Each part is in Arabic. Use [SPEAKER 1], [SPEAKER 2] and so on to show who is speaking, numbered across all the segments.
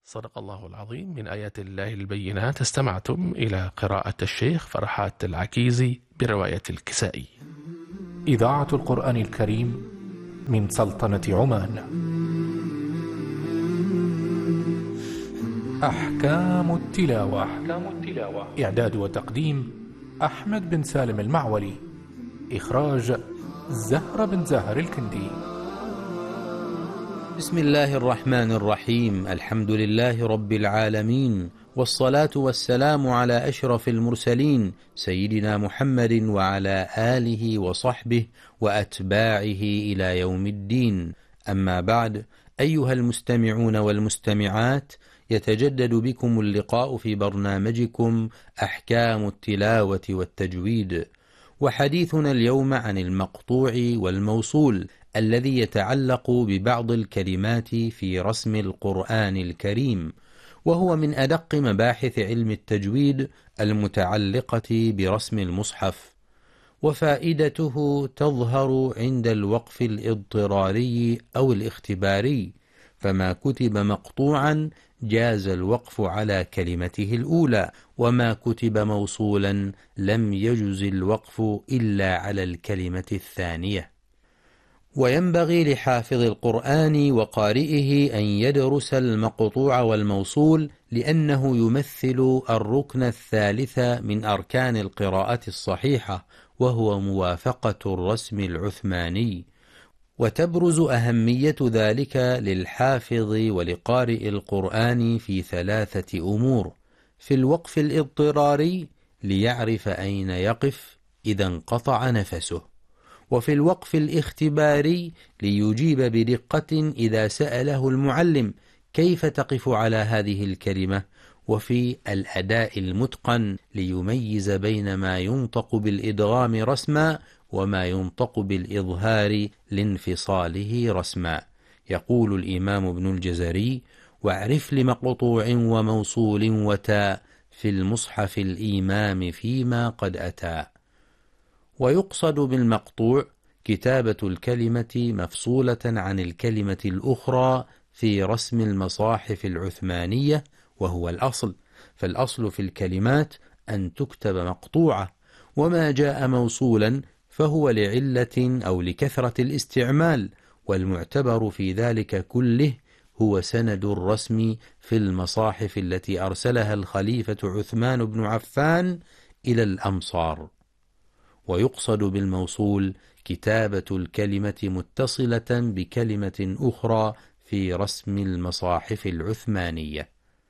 [SPEAKER 1] صدق الله العظيم. من آيات الله البينات. استمعتم إلى قراءة الشيخ فرحات العكيزي برواية الكسائي.
[SPEAKER 2] إذاعة القرآن الكريم من سلطنة عمان. أحكام التلاوة. إعداد وتقديم أحمد بن سالم المعولي. إخراج زهرة بن زاهر الكندي.
[SPEAKER 3] بسم الله الرحمن الرحيم. الحمد لله رب العالمين، والصلاة والسلام على أشرف المرسلين سيدنا محمد وعلى آله وصحبه وأتباعه إلى يوم الدين. أما بعد، أيها المستمعون والمستمعات، يتجدد بكم اللقاء في برنامجكم أحكام التلاوة والتجويد، وحديثنا اليوم عن المقطوع والموصول الذي يتعلق ببعض الكلمات في رسم القرآن الكريم، وهو من أدق مباحث علم التجويد المتعلقة برسم المصحف، وفائدته تظهر عند الوقف الاضطراري أو الاختباري، فما كتب مقطوعا جاز الوقف على كلمته الأولى، وما كتب موصولا لم يجز الوقف إلا على الكلمة الثانية. وينبغي لحافظ القرآن وقارئه أن يدرس المقطوع والموصول، لأنه يمثل الركن الثالث من أركان القراءة الصحيحة، وهو موافقة الرسم العثماني. وتبرز أهمية ذلك للحافظ ولقارئ القرآن في ثلاثة أمور: في الوقف الاضطراري ليعرف أين يقف إذا انقطع نفسه، وفي الوقف الاختباري ليجيب بدقة إذا سأله المعلم كيف تقف على هذه الكلمة، وفي الأداء المتقن ليميز بين ما ينطق بالإدغام رسما وما ينطق بالإظهار لانفصاله رسما. يقول الإمام ابن الجزري: واعرف لمقطوع وموصول وتاء في المصحف الإيمام فيما قد أتى. ويقصد بالمقطوع كتابة الكلمة مفصولة عن الكلمة الأخرى في رسم المصاحف العثمانية، وهو الأصل، فالأصل في الكلمات أن تكتب مقطوعة، وما جاء موصولا فهو لعلة أو لكثرة الاستعمال، والمعتبر في ذلك كله هو سند الرسم في المصاحف التي أرسلها الخليفة عثمان بن عفان إلى الأمصار. ويقصد بالموصول كتابة الكلمة متصلة بكلمة أخرى في رسم المصاحف العثمانية.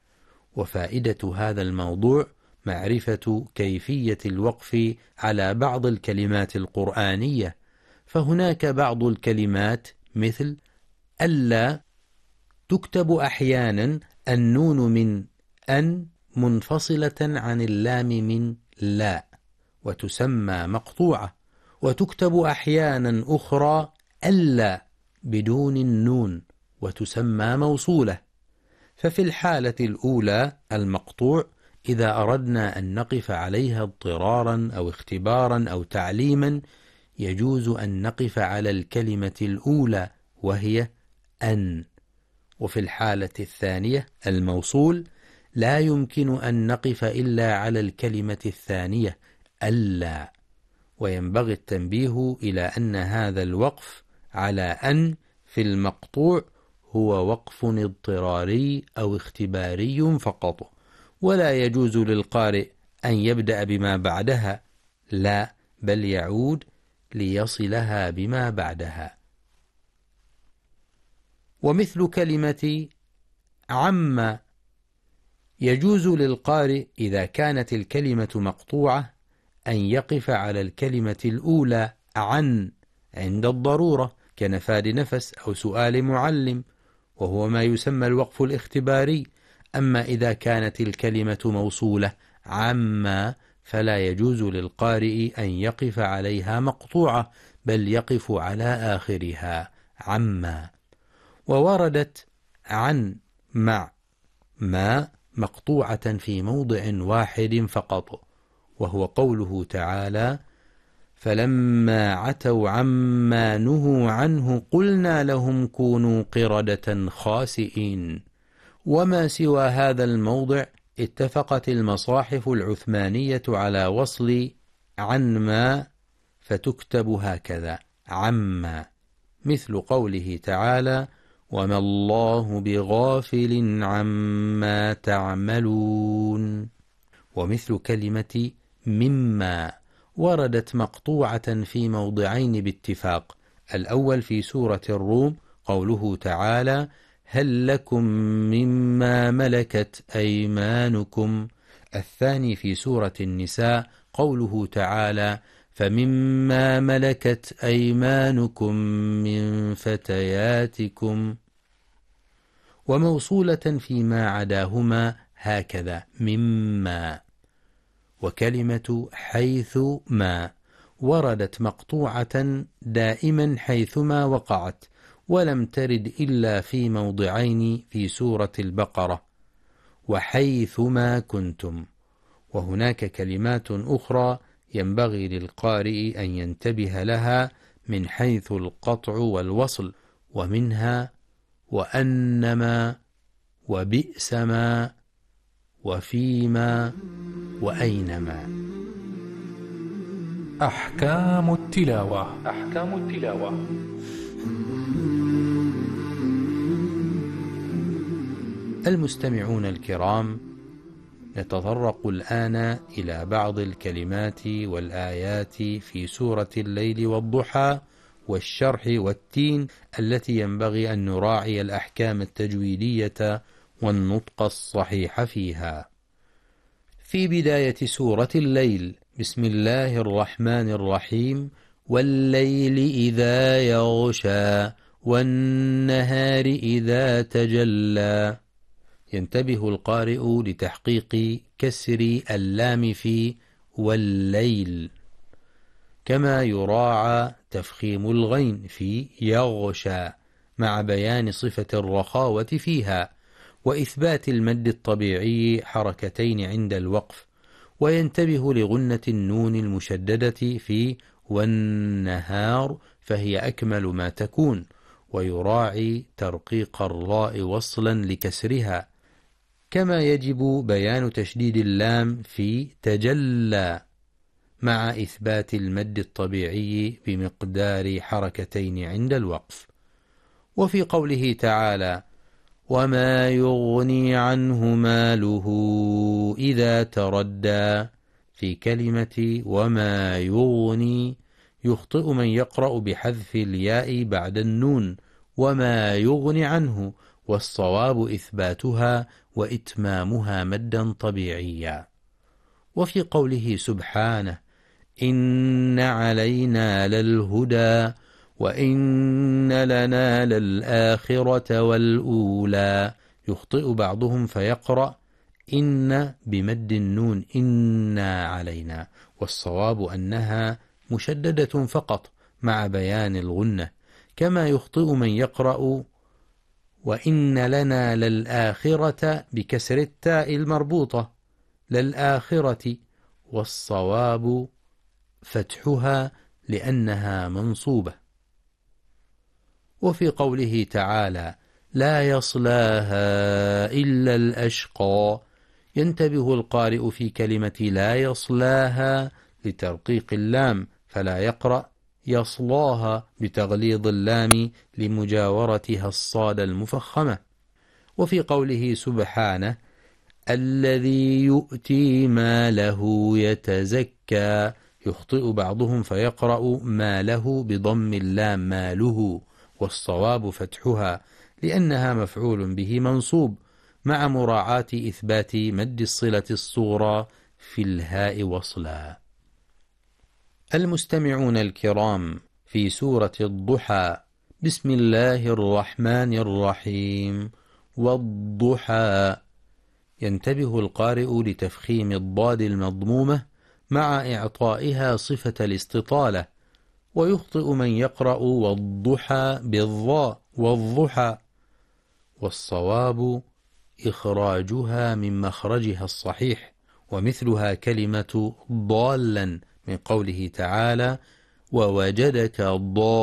[SPEAKER 3] وفائدة هذا الموضوع معرفة كيفية الوقف على بعض الكلمات القرآنية، فهناك بعض الكلمات مثل ألا تكتب أحيانا النون من أن منفصلة عن اللام من لا وتسمى مقطوعة، وتكتب أحيانا أخرى ألا بدون النون وتسمى موصولة. ففي الحالة الأولى المقطوع إذا أردنا أن نقف عليها اضطرارا أو اختبارا أو تعليما يجوز أن نقف على الكلمة الأولى وهي أن. وفي الحالة الثانية الموصول لا يمكن أن نقف إلا على الكلمة الثانية ألا. وينبغي التنبيه إلى أن هذا الوقف على أن في المقطوع هو وقف اضطراري أو اختباري فقط، ولا يجوز للقارئ أن يبدأ بما بعدها، لا، بل يعود ليصلها بما بعدها. ومثل كلمة عم يجوز للقارئ إذا كانت الكلمة مقطوعة أن يقف على الكلمة الأولى عن عند الضرورة كنفاد نفس أو سؤال معلم، وهو ما يسمى الوقف الاختباري. أما إذا كانت الكلمة موصولة عما فلا يجوز للقارئ أن يقف عليها مقطوعة، بل يقف على آخرها عما. ووردت عن مع ما مقطوعة في موضع واحد فقط، وهو قوله تعالى: فلما عتوا عما نهوا عنه قلنا لهم كونوا قردة خاسئين. وما سوى هذا الموضع اتفقت المصاحف العثمانية على وصل عنما فتكتب هكذا عما، مثل قوله تعالى وما الله بغافل عما تعملون. ومثل كلمة مما وردت مقطوعة في موضعين باتفاق، الأول في سورة الروم قوله تعالى هل لكم مما ملكت أيمانكم، الثاني في سورة النساء قوله تعالى فمما ملكت أيمانكم من فتياتكم، وموصولة فيما عداهما هكذا مما. وكلمة حيث ما وردت مقطوعة دائما حيثما وقعت، ولم ترد إلا في موضعين في سورة البقرة وحيثما كنتم. وهناك كلمات أخرى ينبغي للقارئ أن ينتبه لها من حيث القطع والوصل، ومنها وأنما وبئسما وفيما وأينما.
[SPEAKER 2] أحكام التلاوة.
[SPEAKER 3] المستمعون الكرام، نتطرق الآن إلى بعض الكلمات والآيات في سورة الليل والضحى والشرح والتين التي ينبغي أن نراعي الأحكام التجويدية والنطق الصحيح فيها. في بداية سورة الليل بسم الله الرحمن الرحيم والليل إذا يغشى والنهار إذا تجلى، ينتبه القارئ لتحقيق كسر اللام في والليل، كما يراعى تفخيم الغين في يغشى مع بيان صفة الرخاوة فيها، وإثبات المد الطبيعي حركتين عند الوقف، وينتبه لغنة النون المشددة في والنهار فهي أكمل ما تكون، ويراعي ترقيق الراء وصلا لكسرها، كما يجب بيان تشديد اللام في تجلى مع إثبات المد الطبيعي بمقدار حركتين عند الوقف. وفي قوله تعالى وما يغني عنه ماله إذا تردى، في كلمة وما يغني يخطئ من يقرأ بحذف الياء بعد النون وما يغني عنه، والصواب إثباتها وإتمامها مدا طبيعيا. وفي قوله سبحانه إن علينا للهدى وإن لنا للآخرة والأولى، يخطئ بعضهم فيقرأ إن بمد النون إنا علينا، والصواب أنها مشددة فقط مع بيان الغنة، كما يخطئ من يقرأ وإن لنا للآخرة بكسر التاء المربوطة للآخرة، والصواب فتحها لأنها منصوبة. وفي قوله تعالى لا يصلاها إلا الأشقى، ينتبه القارئ في كلمة لا يصلاها لترقيق اللام، فلا يقرأ يصلاها بتغليظ اللام لمجاورتها الصاد المفخمة. وفي قوله سبحانه الذي يؤتي ماله يتزكى، يخطئ بعضهم فيقرأ ماله بضم اللام ماله، والصواب فتحها لأنها مفعول به منصوب، مع مراعاة إثبات مد الصلة الصغرى في الهاء وصلا. المستمعون الكرام، في سورة الضحى بسم الله الرحمن الرحيم والضحى، ينتبه القارئ لتفخيم الضاد المضمومة مع إعطائها صفة الاستطالة، ويخطئ من يقرأ والضحى بالضاء والضحى، والصواب إخراجها من مخرجها الصحيح، ومثلها كلمة ضالا من قوله تعالى ووجدك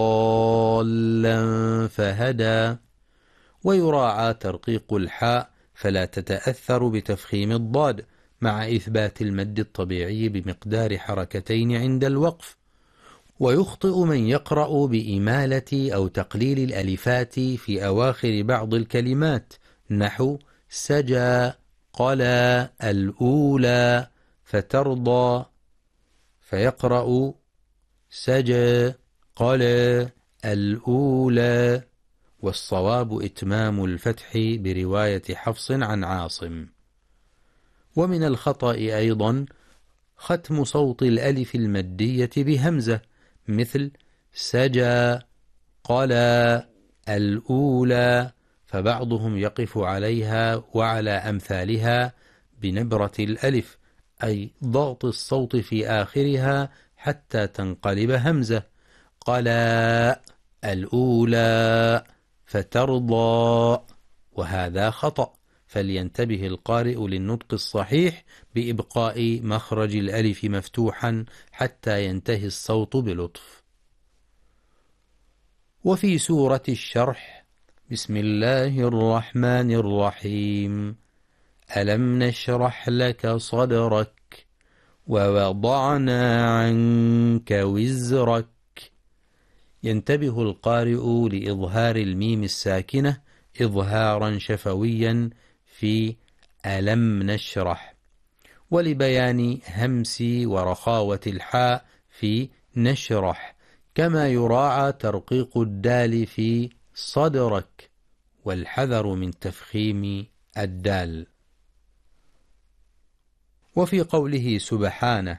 [SPEAKER 3] ضالا فهدى، ويراعى ترقيق الحاء فلا تتأثر بتفخيم الضاد، مع إثبات المد الطبيعي بمقدار حركتين عند الوقف. ويخطئ من يقرأ بإمالة أو تقليل الألفات في أواخر بعض الكلمات، نحو سجى، قلى، الأولى، فترضى، فيقرأ سجى، قلى، الأولى. والصواب إتمام الفتح برواية حفص عن عاصم. ومن الخطأ أيضا ختم صوت الألف المادية بهمزة، مثل سجى، قلى، الأولى، فبعضهم يقف عليها وعلى أمثالها بنبرة الألف، أي ضغط الصوت في آخرها حتى تنقلب همزة، قلى، الأولى، فترضى، وهذا خطأ. فلينتبه القارئ للنطق الصحيح بإبقاء مخرج الألف مفتوحا حتى ينتهي الصوت بلطف. وفي سورة الشرح: بسم الله الرحمن الرحيم، ألم نشرح لك صدرك ووضعنا عنك وزرك. ينتبه القارئ لإظهار الميم الساكنة إظهارا شفويا في ألم نشرح، ولبيان همس ورخاوة الحاء في نشرح، كما يراعى ترقيق الدال في صدرك، والحذر من تفخيم الدال. وفي قوله سبحانه: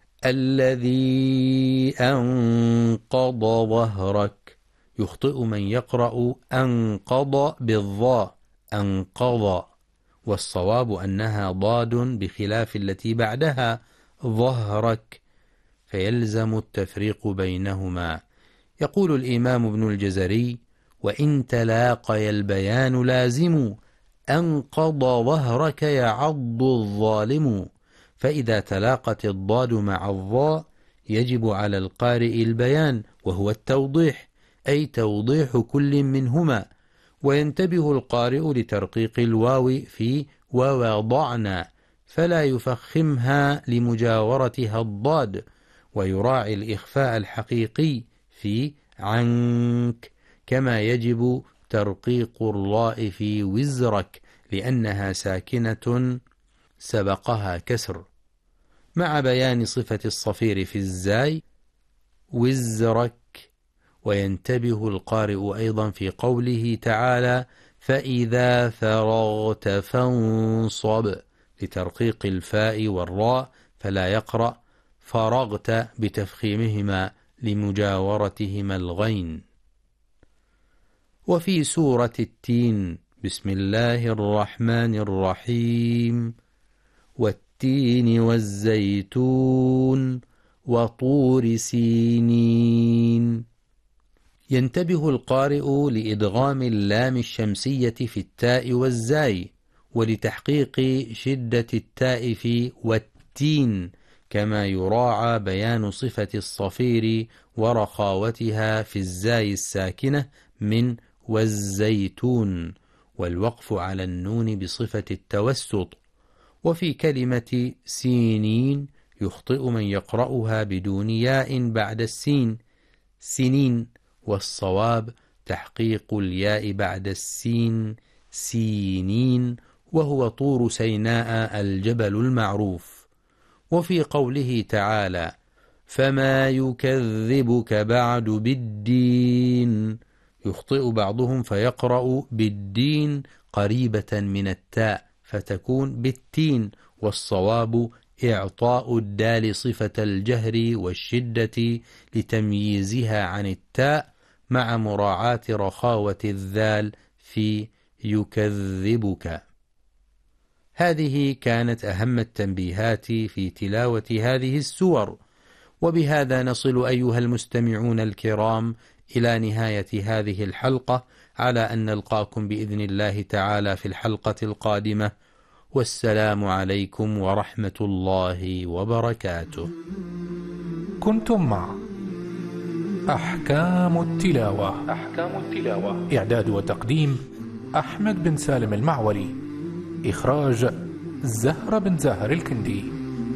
[SPEAKER 3] الذي أنقض ظهرك، يخطئ من يقرأ أنقض بالضاء، أنقض، والصواب أنها ضاد بخلاف التي بعدها ظهرك، فيلزم التفريق بينهما. يقول الإمام ابن الجزري: وإن تلاقي البيان لازم، أنقض ظهرك يعض الظالم. فإذا تلاقت الضاد مع الضاء يجب على القارئ البيان، وهو التوضيح، أي توضيح كل منهما. وينتبه القارئ لترقيق الواو في ووضعنا، فلا يفخمها لمجاورتها الضاد، ويراعي الإخفاء الحقيقي في عنك، كما يجب ترقيق الراء في وزرك لأنها ساكنة سبقها كسر، مع بيان صفة الصفير في الزاي وزرك. وينتبه القارئ أيضا في قوله تعالى: فإذا فرغت فانصب، لترقيق الفاء والراء، فلا يقرأ فرغت بتفخيمهما لمجاورتهما الغين. وفي سورة التين: بسم الله الرحمن الرحيم، والتين والزيتون وطور سينين. ينتبه القارئ لإدغام اللام الشمسية في التاء والزاي، ولتحقيق شدة التاء في والتين، كما يراعى بيان صفة الصفير ورخاوتها في الزاي الساكنة من والزيتون، والوقف على النون بصفة التوسط. وفي كلمة سينين يخطئ من يقرأها بدون ياء بعد السين، سنين، والصواب تحقيق الياء بعد السين، سينين، وهو طور سيناء الجبل المعروف. وفي قوله تعالى: فما يكذبك بعد بالدين، يخطئ بعضهم فيقرأ بالدين قريبة من التاء فتكون بالتين، والصواب إعطاء الدال صفة الجهر والشدة لتمييزها عن التاء، مع مراعاة رخاوة الذال في يكذبك. هذه كانت أهم التنبيهات في تلاوة هذه السور. وبهذا نصل أيها المستمعون الكرام إلى نهاية هذه الحلقة، على أن نلقاكم بإذن الله تعالى في الحلقة القادمة، والسلام عليكم ورحمة الله وبركاته.
[SPEAKER 2] كنتم مع أحكام التلاوة. إعداد وتقديم أحمد بن سالم المعولي. إخراج زهرة بن زاهر الكندي.